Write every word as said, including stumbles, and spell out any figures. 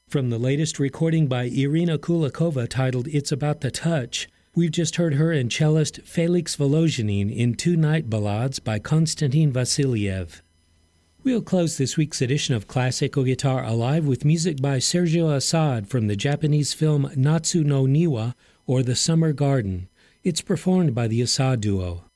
From the latest recording by Irina Kulikova titled It's About the Touch, we've just heard her and cellist Felix Volozhinin in Two Night Ballades by Konstantin Vasiliev. We'll close this week's edition of Classical Guitar Alive with music by Sergio Assad from the Japanese film Natsu no Niwa, or The Summer Garden. It's performed by the Assad Duo.